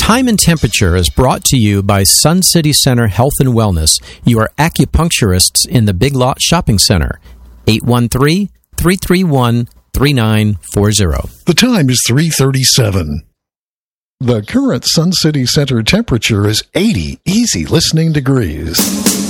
Time and Temperature is brought to you by Sun City Center Health and Wellness, your acupuncturists in the Big Lot Shopping Center. 813-331-3940. The time is 3:37. The current Sun City Center temperature is 80 easy listening degrees.